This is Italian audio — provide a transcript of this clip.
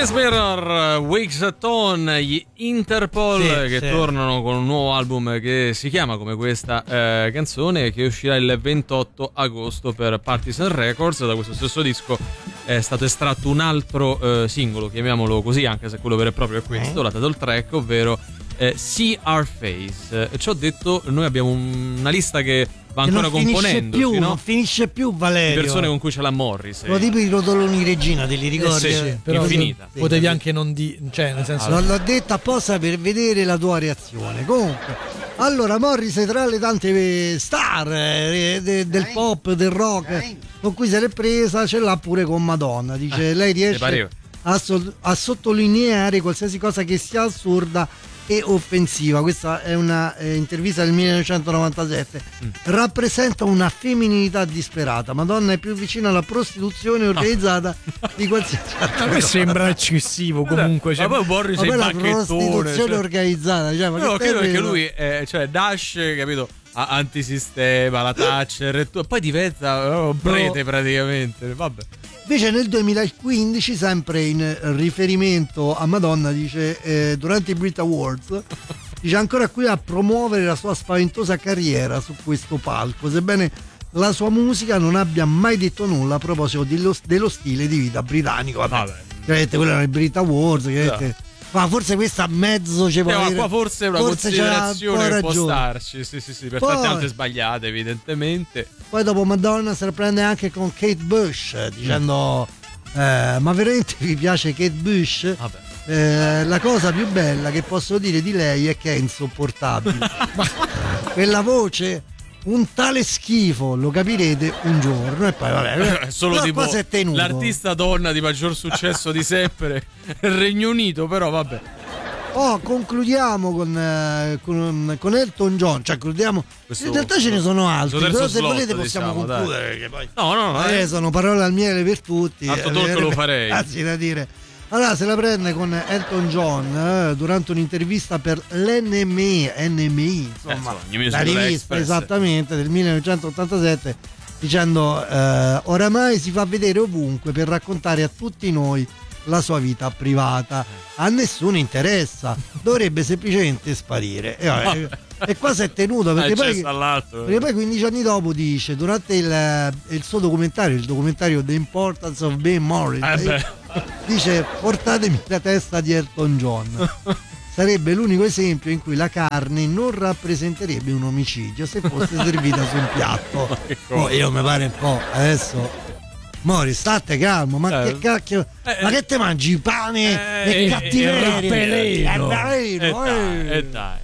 Chris Mirror, Wakes at Dawn, gli Interpol che tornano con un nuovo album che si chiama come questa canzone, che uscirà il 28 agosto per Partisan Records. Da questo stesso disco è stato estratto un altro singolo, chiamiamolo così, anche se quello vero e proprio è questo, la title track, ovvero See Our Face. Ci ho detto, noi abbiamo una lista che va ancora componendo, no? Non finisce più, Valerio. Di persone con cui c'è la Morris. Lo tipo i rotoloni Regina, te li ricordi? Sì, però infinita. Potevi anche non dire, cioè nel senso. L'ho detto apposta per vedere la tua reazione. Comunque, allora Morris, tra le tante star del pop, del rock con cui se l'è presa, ce l'ha pure con Madonna. Dice, lei riesce a sottolineare qualsiasi cosa che sia assurda e offensiva. Questa è una intervista del 1997. Rappresenta una femminilità disperata. Madonna è più vicina alla prostituzione organizzata di qualsiasi altra. A me sembra eccessivo comunque. Ma poi Morris è il la bacchettone, prostituzione organizzata, cioè, ma no, che credo che lui cioè Dash, capito, antisistema, la Thatcher e poi diventa prete praticamente. Vabbè. Invece nel 2015, sempre in riferimento a Madonna, dice durante i Brit Awards, dice ancora qui a promuovere la sua spaventosa carriera su questo palco, sebbene la sua musica non abbia mai detto nulla a proposito dello stile di vita britannico. Vabbè. Quello erano i Brit Awards, ma forse questa mezzo c'è ma qua forse è una considerazione che può starci, sì, per poi, tante altre sbagliate evidentemente. Poi dopo Madonna se la prende anche con Kate Bush, dicendo ma veramente vi piace Kate Bush? La cosa più bella che posso dire di lei è che è insopportabile. Quella voce, un tale schifo, lo capirete un giorno. E poi vabbè, solo tipo l'artista donna di maggior successo di sempre nel Regno Unito, però vabbè. Concludiamo con Elton John, cioè concludiamo. In realtà ce ne sono altri, però se volete possiamo concludere, perché poi no, sono parole al miele per tutti. Tanto talk lo farei. Anzi da dire. Allora se la prende con Elton John durante un'intervista per l'NME, insomma, la rivista esattamente del 1987, dicendo oramai si fa vedere ovunque per raccontare a tutti noi la sua vita privata, a nessuno interessa, dovrebbe semplicemente sparire. E qua si è tenuto perché poi 15 anni dopo dice, durante il suo documentario, il documentario The Importance of Being Morris, dice portatemi la testa di Elton John. Sarebbe l'unico esempio in cui la carne non rappresenterebbe un omicidio se fosse servita su un piatto. Io mi pare un po' adesso. Mori, state calmo, ma che cacchio, ma che te mangi? Pane e cattiveria? Dai.